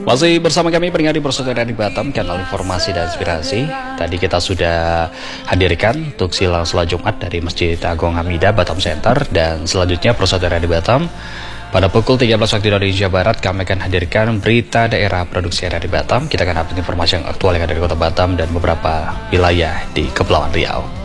Masih bersama kami peringati persaudaraan di Batam, kanal informasi dan inspirasi. Tadi kita sudah hadirkan untuk silang sholat Jumat dari Masjid Agung Hamidah Batam Center. Dan selanjutnya persaudaraan di Batam, pada pukul 13 waktu Indonesia Barat kami akan hadirkan berita daerah produksi RRI Batam. Kita akan update informasi yang aktual yang ada di Kota Batam dan beberapa wilayah di Kepulauan Riau.